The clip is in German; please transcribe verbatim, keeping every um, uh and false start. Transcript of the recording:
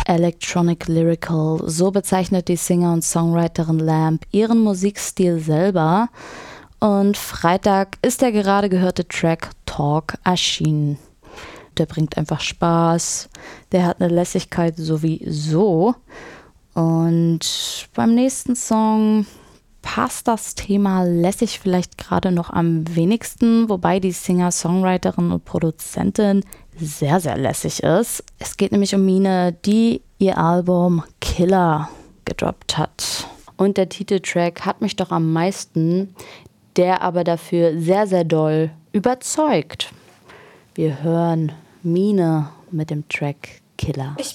Electronic Lyrical, so bezeichnet die Singer und Songwriterin Lamb ihren Musikstil selber. Und Freitag ist der gerade gehörte Track Talk erschienen. Der bringt einfach Spaß, der hat eine Lässigkeit sowieso. Und beim nächsten Song passt das Thema lässig vielleicht gerade noch am wenigsten, wobei die Singer, Songwriterin und Produzentin sehr, sehr lässig ist. Es geht nämlich um Mine, die ihr Album Killer gedroppt hat. Und der Titeltrack hat mich doch am meisten, der aber dafür sehr, sehr doll überzeugt. Wir hören Mine mit dem Track Killer. Ich